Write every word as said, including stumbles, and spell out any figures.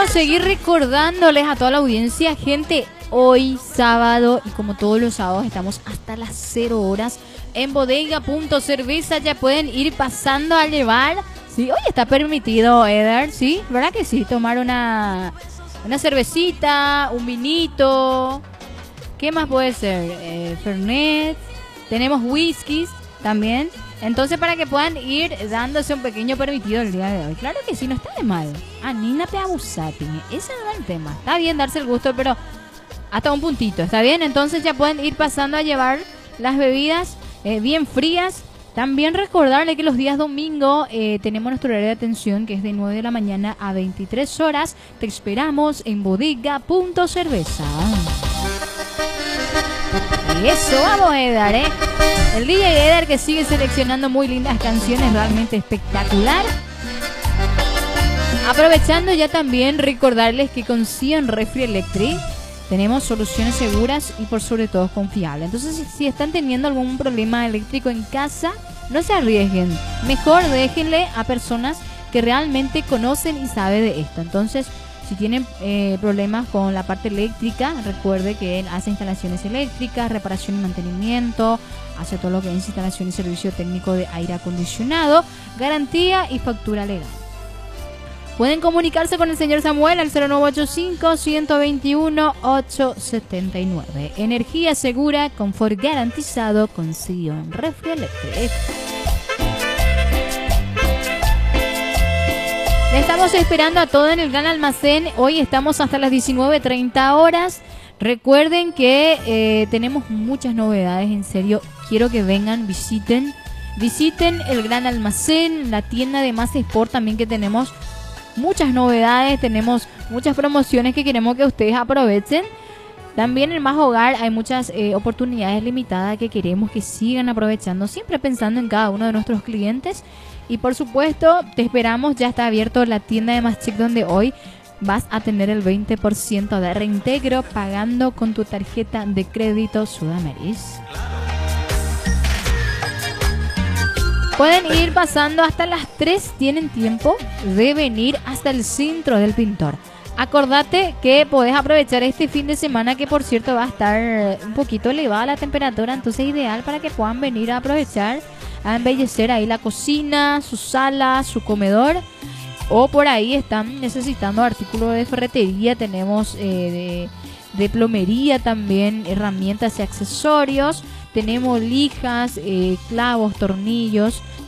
queremos seguir recordándoles a toda la audiencia, gente, hoy sábado y como todos los sábados estamos hasta las cero horas en Bodega Punto Cerveza. Ya pueden ir pasando a llevar. Sí, hoy está permitido, Eder, ¿sí? ¿Verdad que sí? Tomar una, una cervecita, un vinito. ¿Qué más puede ser? Eh, Fernet. Tenemos whiskies también. Entonces, para que puedan ir dándose un pequeño permitido el día de hoy. Claro que sí, no está de mal. Ah, Nina te abusate. Ese no es el tema. Está bien darse el gusto, pero hasta un puntito, ¿está bien? Entonces ya pueden ir pasando a llevar las bebidas eh, bien frías. También recordarle que los días domingo eh, tenemos nuestro horario de atención, que es de nueve de la mañana a veintitrés horas. Te esperamos en Bodega Punto Cerveza. Y eso, vamos, Eder, ¿eh? El D J Eder, que sigue seleccionando muy lindas canciones, realmente espectacular. Aprovechando ya también recordarles que con Cien Refri Electric tenemos soluciones seguras y por sobre todo confiables. Entonces, si, si están teniendo algún problema eléctrico en casa, no se arriesguen. Mejor déjenle a personas que realmente conocen y saben de esto. Entonces, si tienen eh, problemas con la parte eléctrica, recuerde que él hace instalaciones eléctricas, reparación y mantenimiento, hace todo lo que es instalación y servicio técnico de aire acondicionado, garantía y factura legal. Pueden comunicarse con el señor Samuel al cero nueve ocho cinco, uno dos uno, ocho siete nueve. Energía segura, confort garantizado con Cien Refri Electric. Estamos esperando a todo en el Gran Almacén. Hoy estamos hasta las diecinueve treinta horas. Recuerden que eh, tenemos muchas novedades, en serio. Quiero que vengan, visiten. Visiten el Gran Almacén, la tienda de Más Sport también, que tenemos muchas novedades. Tenemos muchas promociones que queremos que ustedes aprovechen. También en Más Hogar hay muchas eh, oportunidades limitadas que queremos que sigan aprovechando, siempre pensando en cada uno de nuestros clientes. Y por supuesto, te esperamos. Ya está abierto la tienda de Más Chic, donde hoy vas a tener el veinte por ciento de reintegro pagando con tu tarjeta de crédito Sudameris. Pueden ir pasando hasta las tres. Tienen tiempo de venir hasta el centro del Pintor. Acordate que podés aprovechar este fin de semana, que por cierto va a estar un poquito elevada la temperatura. Entonces, ideal para que puedan venir a aprovechar, a embellecer ahí la cocina, su sala, su comedor. O por ahí están necesitando artículos de ferretería. Tenemos eh, de, de plomería también, herramientas y accesorios. Tenemos lijas, eh, clavos, tornillos.